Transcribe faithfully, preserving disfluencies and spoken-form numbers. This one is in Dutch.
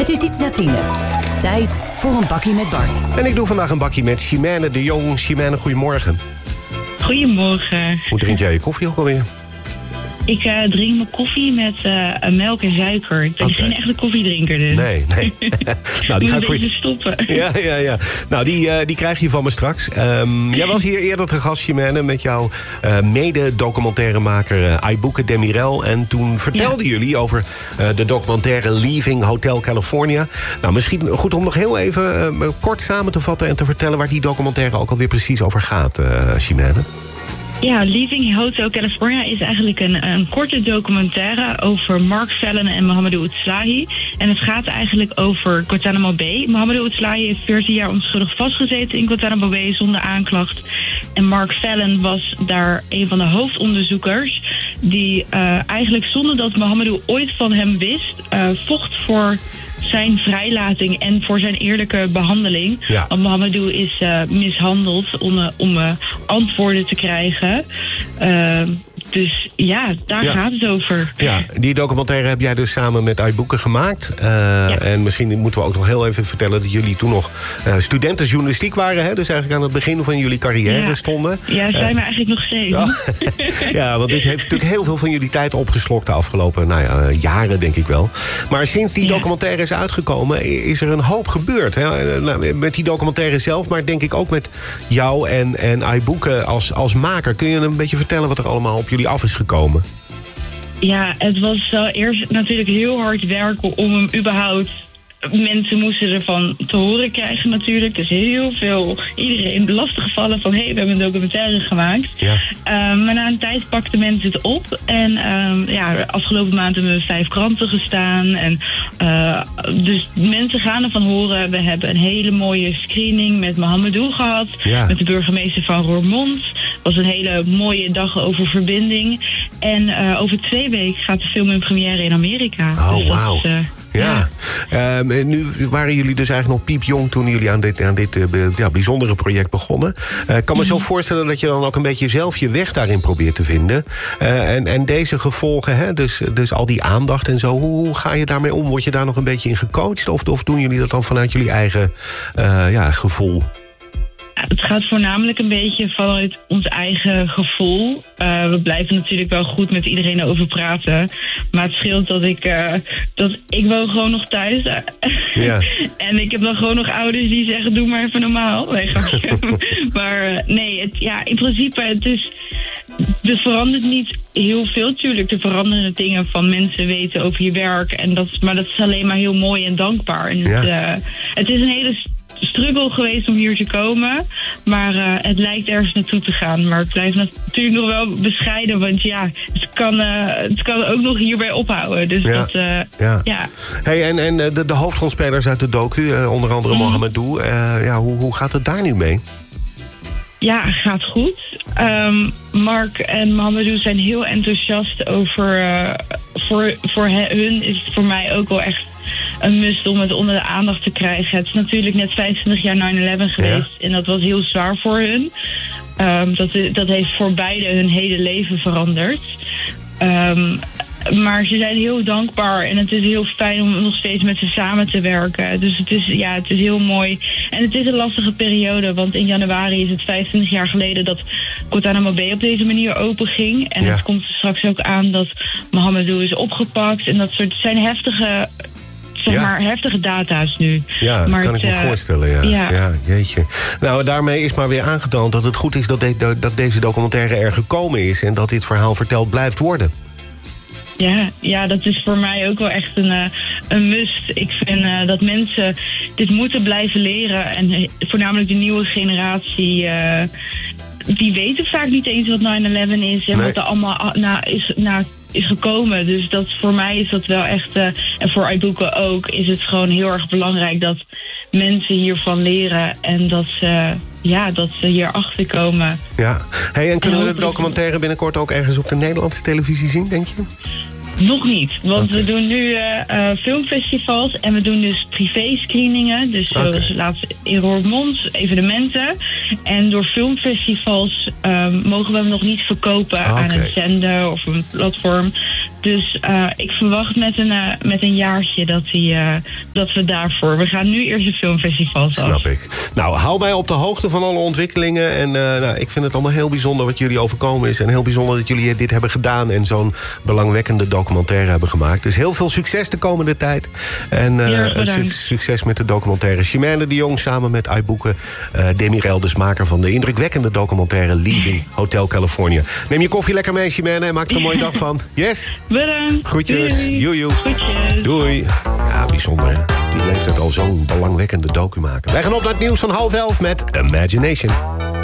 Het is iets na tienen. Tijd voor een bakkie met Bart. En ik doe vandaag een bakkie met Chimène de Jong. Chimène, goedemorgen. Goedemorgen. Hoe drink jij je koffie ook alweer? Ik uh, drink mijn koffie met uh, melk en suiker. Ik ben okay. geen echte koffiedrinker dus. Nee, nee. nou, die ga ik voor je stoppen. Ja, ja, ja. Nou, die, uh, die krijg je van me straks. Um, jij was hier eerder te gast, Chimène, met jouw uh, mede-documentairemaker uh, Aibuke Demirel. En toen vertelden ja. jullie over uh, de documentaire Leaving Hotel California. Nou, misschien goed om nog heel even uh, kort samen te vatten en te vertellen waar die documentaire ook alweer precies over gaat, uh, Chimène. Ja, Leaving Hotel California is eigenlijk een, een korte documentaire over Mark Fallon en Mohamedou Oudslahi. En het gaat eigenlijk over Guantanamo Bay. Mohamedou Oudslahi heeft veertien jaar onschuldig vastgezeten in Guantanamo Bay zonder aanklacht. En Mark Fallon was daar een van de hoofdonderzoekers die uh, eigenlijk zonder dat Mohamedou ooit van hem wist, uh, vocht voor zijn vrijlating en voor zijn eerlijke behandeling. Ja. Want Mohamedou is uh, mishandeld om, uh, om uh, antwoorden te krijgen. Uh, dus ja, daar ja. gaat het over. Ja, die documentaire heb jij dus samen met Aibuke gemaakt. Uh, ja. En misschien moeten we ook nog heel even vertellen dat jullie toen nog uh, studenten journalistiek waren. Hè? Dus eigenlijk aan het begin van jullie carrière ja. stonden. Ja, zijn uh, we eigenlijk nog steeds. Ja. ja, want dit heeft natuurlijk heel veel van jullie tijd opgeslokt de afgelopen nou ja, jaren, denk ik wel. Maar sinds die ja. documentaire is uitgekomen, is er een hoop gebeurd. Hè? Met die documentaire zelf, maar denk ik ook met jou en, en Aibuke als, als maker. Kun je een beetje vertellen wat er allemaal op jullie af is gekomen? Ja, het was uh, eerst natuurlijk heel hard werken om hem überhaupt... Mensen moesten ervan te horen krijgen natuurlijk. Dus heel veel, iedereen lastiggevallen van... hé, hey, we hebben een documentaire gemaakt. Ja. Um, maar na een tijd pakten mensen het op. En um, ja, afgelopen maand hebben we vijf kranten gestaan. En, uh, dus mensen gaan ervan horen. We hebben een hele mooie screening met Mohamedou gehad. Ja. Met de burgemeester van Roermond. Het was een hele mooie dag over verbinding. En uh, over twee weken gaat de film in première in Amerika. Oh, dus wauw. Uh, ja. ja. Um, nu waren jullie dus eigenlijk nog piepjong toen jullie aan dit, aan dit uh, ja, bijzondere project begonnen. Uh, ik kan me mm-hmm. zo voorstellen dat je dan ook een beetje zelf je weg daarin probeert te vinden. Uh, en, en deze gevolgen, hè, dus, dus al die aandacht en zo, hoe, hoe ga je daarmee om? Word je daar nog een beetje in gecoacht? Of, of doen jullie dat dan vanuit jullie eigen uh, ja, gevoel? Het gaat voornamelijk een beetje vanuit ons eigen gevoel. Uh, we blijven natuurlijk wel goed met iedereen over praten. Maar het scheelt dat ik... Uh, dat ik woon gewoon nog thuis. Ja. En ik heb dan gewoon nog ouders die zeggen... doe maar even normaal. Nee, maar uh, nee, het, ja, in principe... Het is, er verandert niet heel veel natuurlijk. Er veranderen dingen van mensen weten over je werk. En dat, maar dat is alleen maar heel mooi en dankbaar. En het, ja. uh, het is een hele... struggle geweest om hier te komen. Maar uh, het lijkt ergens naartoe te gaan. Maar het blijft natuurlijk nog wel bescheiden. Want ja, het kan, uh, het kan ook nog hierbij ophouden. Dus ja. dat, uh, ja. ja. Hey, en en de, de hoofdrolspelers uit de docu, uh, onder andere mm. Mohamedou. Uh, ja, hoe, hoe gaat het daar nu mee? Ja, gaat goed. Um, Mark en Mohamedou zijn heel enthousiast over... Uh, voor, voor hun is het voor mij ook wel echt een must om het onder de aandacht te krijgen. Het is natuurlijk net vijfentwintig jaar nine eleven geweest. Ja. En dat was heel zwaar voor hun. Um, dat, dat heeft voor beide hun hele leven veranderd. Um, Maar ze zijn heel dankbaar en het is heel fijn om nog steeds met ze samen te werken. Dus het is, ja, het is heel mooi. En het is een lastige periode, want in januari is het vijfentwintig jaar geleden dat Guantanamo Bay op deze manier open ging. En ja. het komt straks ook aan dat Mohamedou is opgepakt. En dat soort zijn heftige... Zeg maar, ja. heftige data's nu. Ja, dat maar kan het, ik me uh, voorstellen, ja. ja. ja. Jeetje. Nou, daarmee is maar weer aangetoond dat het goed is dat, de, dat deze documentaire er gekomen is... en dat dit verhaal verteld blijft worden. Ja, ja, dat is voor mij ook wel echt een, uh, een must. Ik vind uh, dat mensen dit moeten blijven leren. En uh, voornamelijk de nieuwe generatie... Uh, die weten vaak niet eens wat nine eleven is... en nee. wat er allemaal na is... Na, is gekomen. Dus dat voor mij is dat wel echt... Uh, en voor Aibuke ook... is het gewoon heel erg belangrijk... dat mensen hiervan leren... en dat ze, ja, dat ze hierachter komen. Ja. Hey, en kunnen en we de documentaire binnenkort... ook ergens op de Nederlandse televisie zien, denk je? Nog niet, want okay. we doen nu uh, uh, filmfestivals en we doen dus privé-screeningen. Dus zoals okay. laatst in Roermond, evenementen. En door filmfestivals um, mogen we hem nog niet verkopen okay. aan een zender of een platform. Dus uh, ik verwacht met een, uh, met een jaartje dat, die, uh, dat we daarvoor... We gaan nu eerst de filmfestivals af. Snap ik. Nou, hou mij op de hoogte van alle ontwikkelingen. En uh, nou, ik vind het allemaal heel bijzonder wat jullie overkomen is. En heel bijzonder dat jullie dit hebben gedaan. En zo'n belangwekkende documentaire hebben gemaakt. Dus heel veel succes de komende tijd. En uh, su- succes met de documentaire. Chimène de Jong samen met Aiboeken. Uh, Demirel, dus maker van de indrukwekkende documentaire Leaving Hotel California. Neem je koffie lekker mee, Chimène. En maak er een mooie dag van. Yes? Bedankt. Groetjes. Joejoe. Groetjes. Doei. Ja, bijzonder hè. Die leeftijd al zo'n belangwekkende docu maken. Wij gaan op naar het nieuws van half elf met Imagination.